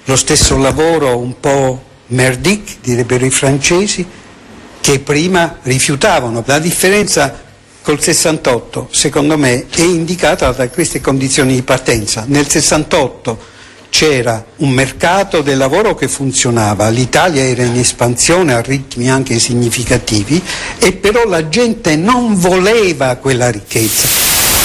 lo stesso lavoro un po' merdique, direbbero i francesi, che prima rifiutavano. La differenza col 68, secondo me, è indicata da queste condizioni di partenza. Nel 68 c'era un mercato del lavoro che funzionava, l'Italia era in espansione a ritmi anche significativi, e però la gente non voleva quella ricchezza.